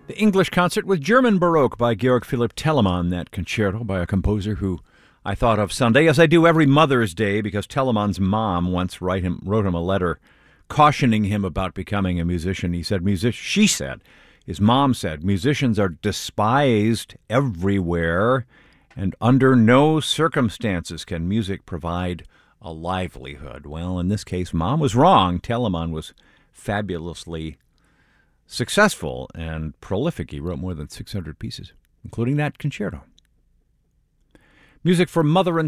The English Concert with German Baroque by Georg Philipp Telemann, that concerto by a composer who I thought of Sunday, as I do every Mother's Day, because Telemann's mom once wrote him a letter cautioning him about becoming a musician. His mom said, musicians are despised everywhere, and under no circumstances can music provide a livelihood. Well, in this case, Mom was wrong. Telemann was fabulously successful and prolific. He wrote more than 600 pieces, including that concerto. Music for mother and